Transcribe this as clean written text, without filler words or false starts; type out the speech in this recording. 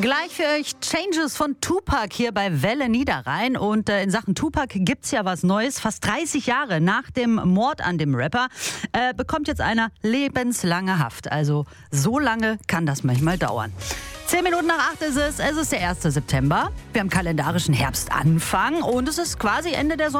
Gleich für euch Changes von Tupac hier bei Welle Niederrhein. Und in Sachen Tupac gibt's ja was Neues. Fast 30 Jahre nach dem Mord an dem Rapper bekommt jetzt einer lebenslange Haft. Also so lange kann das manchmal dauern. 10 Minuten nach 8 ist es. Es ist der 1. September. Wir haben kalendarischen Herbstanfang und es ist quasi Ende der Sommer.